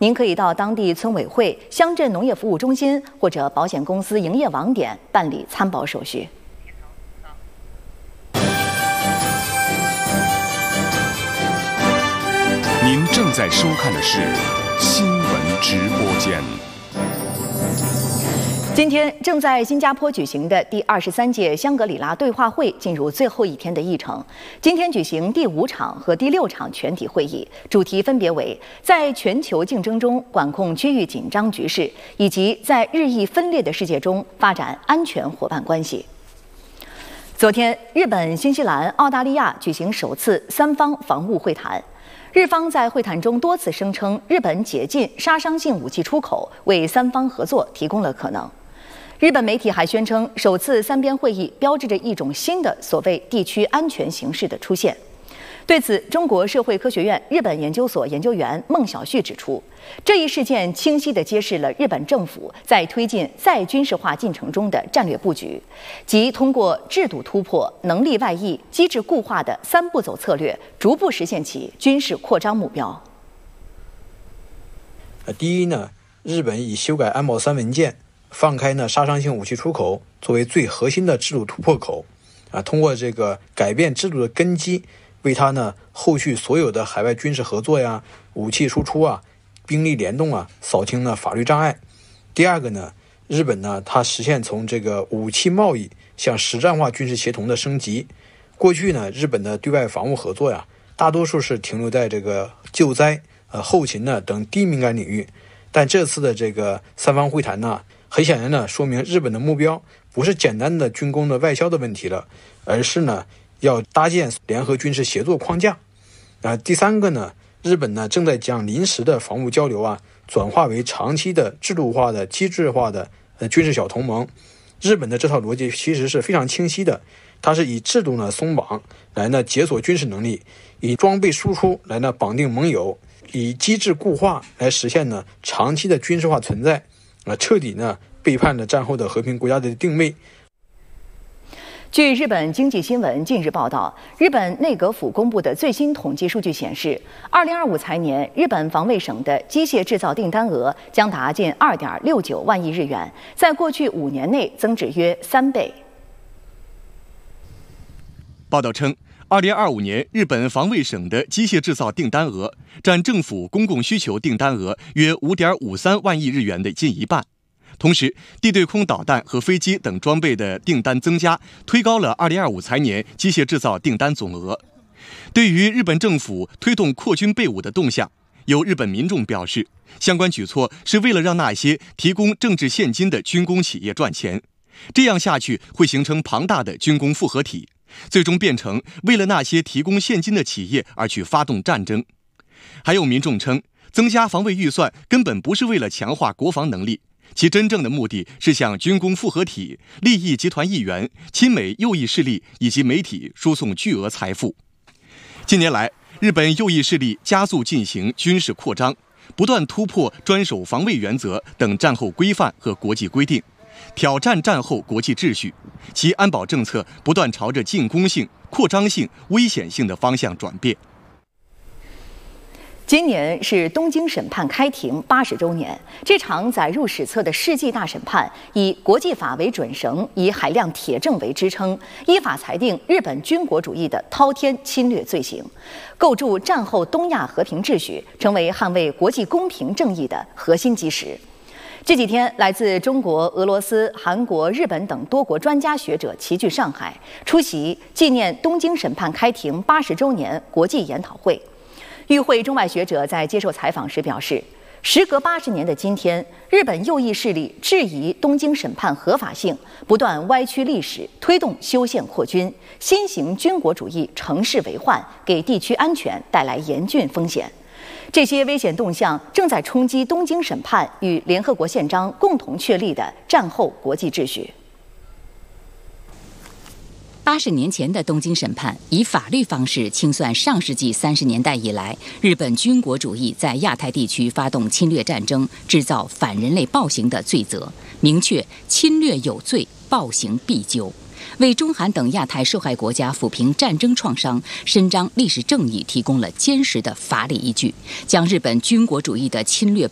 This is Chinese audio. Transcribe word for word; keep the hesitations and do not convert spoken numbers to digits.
您可以到当地村委会、乡镇农业服务中心或者保险公司营业网点办理参保手续。 您正在收看的是新闻直播间。 今天正在新加坡举行的第二十三届香格里拉对话会进入最后一天的议程。今天举行第五场和第六场全体会议，主题分别为在全球竞争中管控区域紧张局势，以及在日益分裂的世界中发展安全伙伴关系。昨天，日本、新西兰、澳大利亚举行首次三方防务会谈。日方在会谈中多次声称，日本解禁杀伤性武器出口为三方合作提供了可能。日本媒体还宣称，首次三边会议标志着一种新的所谓地区安全形势的出现。对此，中国社会科学院日本研究所研究员孟晓旭指出，这一事件清晰地揭示了日本政府在推进再军事化进程中的战略布局，即通过制度突破、能力外溢、机制固化的三步走策略，逐步实现其军事扩张目标。 第一呢，日本以修改安保三文件，放开呢杀伤性武器出口作为最核心的制度突破口，啊，通过这个改变制度的根基，为它呢后续所有的海外军事合作呀、武器输出啊、兵力联动啊，扫清了法律障碍。第二个呢，日本呢它实现从这个武器贸易向实战化军事协同的升级。过去呢，日本的对外防务合作呀，大多数是停留在这个救灾、呃后勤呢等低敏感领域，但这次的这个三方会谈呢，很显然呢，说明日本的目标不是简单的军工的外销的问题了，而是呢要搭建联合军事协作框架。啊，第三个呢，日本呢正在将临时的防务交流啊转化为长期的制度化的机制化的呃军事小同盟。日本的这套逻辑其实是非常清晰的，它是以制度呢松绑来呢解锁军事能力，以装备输出来呢绑定盟友，以机制固化来实现呢长期的军事化存在，啊，彻底呢背叛了战后的和平国家的定位。 据日本经济新闻近日报道，日本内阁府公布的最新统计数据显示，二零二五财年日本防卫省的机械制造订单额将达近二点六九万亿日元，在过去五年内增至约三倍。 报道称，二零二五年日本防卫省的机械制造订单额占政府公共需求订单额约五点五三万亿日元的近一半。同时，地对空导弹和飞机等装备的订单增加，推高了二零二五财年机械制造订单总额。对于日本政府推动扩军备武的动向，有日本民众表示，相关举措是为了让那些提供政治现金的军工企业赚钱，这样下去会形成庞大的军工复合体，最终变成为了那些提供现金的企业而去发动战争。还有民众称，增加防卫预算根本不是为了强化国防能力，其真正的目的是向军工复合体、利益集团一员、亲美右翼势力以及媒体输送巨额财富。近年来，日本右翼势力加速进行军事扩张，不断突破专守防卫原则等战后规范和国际规定，挑战战后国际秩序，其安保政策不断朝着进攻性、扩张性、危险性的方向转变。 今年是东京审判开庭八十周年，这场载入史册的世纪大审判，以国际法为准绳，以海量铁证为支撑，依法裁定日本军国主义的滔天侵略罪行，构筑战后东亚和平秩序，成为捍卫国际公平正义的核心基石。这几天，来自中国、俄罗斯、韩国、日本等多国专家学者齐聚上海，出席纪念东京审判开庭八十周年国际研讨会。与会中外学者在接受采访时表示，时隔八十年的今天，日本右翼势力质疑东京审判合法性，不断歪曲历史，推动修宪扩军，新型军国主义乘势为患，给地区安全带来严峻风险。这些危险动向正在冲击东京审判与联合国宪章共同确立的战后国际秩序。 八十年前的东京审判以法律方式清算上世纪三十年代以来日本军国主义在亚太地区发动侵略战争、制造反人类暴行的罪责，明确侵略有罪，暴行必究，为中韩等亚太受害国家抚平战争创伤、伸张历史正义提供了坚实的法理依据，将日本军国主义的侵略